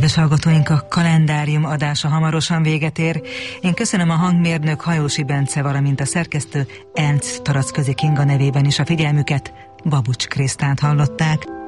Kedves hallgatóink, a kalendárium adása hamarosan véget ér. Én köszönöm a hangmérnök Hajósi Bence, valamint a szerkesztő Ernst Taracközi Kinga nevében is a figyelmüket. Babucs Krisztánt hallották.